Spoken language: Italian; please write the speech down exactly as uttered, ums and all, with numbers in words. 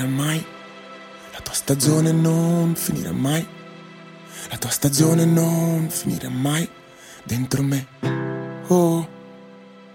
finirà mai, la tua stagione non finirà mai, la tua stagione non finirà mai dentro me. Oh,